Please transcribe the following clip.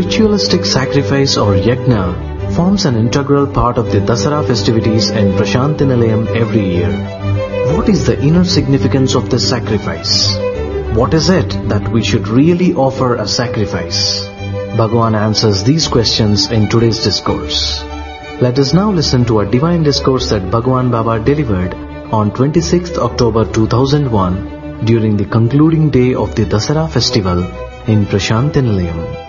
ritualistic sacrifice or yajna forms an integral part of the Dasara festivities in Prashanthi Nilayam every year. What is the inner significance of this sacrifice? What is it that we should really offer as sacrifice? Bhagavan answers these questions in today's discourse. Let us now listen to a divine discourse that Bhagavan Baba delivered on 26th October 2001 during the concluding day of the Dasara festival in Prashanthi Nilayam.